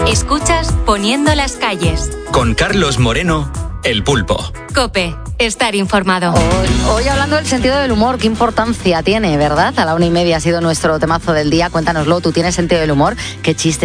Escuchas Poniendo las calles. Con Carlos Moreno, El Pulpo. COPE. Estar informado. Hoy hablando del sentido del humor, qué importancia tiene, ¿verdad? A la 1:30 ha sido nuestro temazo del día. Cuéntanoslo, ¿tú tienes sentido del humor? ¿Qué chiste